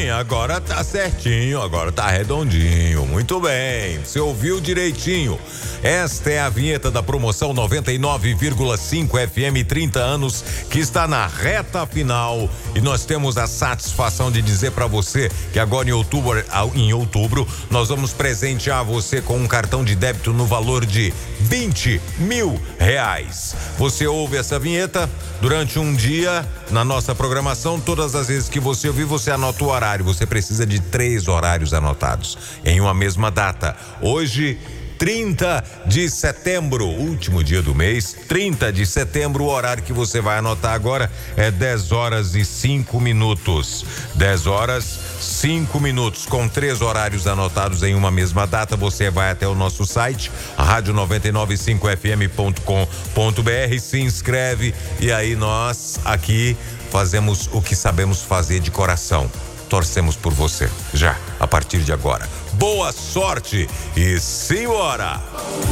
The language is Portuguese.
Sim, agora tá certinho, agora tá redondinho. Muito bem, você ouviu direitinho. Esta é a vinheta da promoção 99,5 FM 30 anos, que está na reta final, e nós temos a satisfação de dizer para você que agora em outubro nós vamos presentear você com um cartão de débito no valor de R$20 mil. Você ouve essa vinheta durante um dia na nossa programação. Todas as vezes que você ouvir, você anota o horário. Você precisa de 3 horários anotados em uma mesma data. Hoje, 30 de setembro, último dia do mês, 30 de setembro, o horário que você vai anotar agora é 10 horas e 5 minutos. 10 horas, 5 minutos, com 3 horários anotados em uma mesma data. Você vai até o nosso site, radio995fm.com.br, se inscreve, e aí nós aqui fazemos o que sabemos fazer de coração. Torcemos por você, já, a partir de agora. Boa sorte e simbora!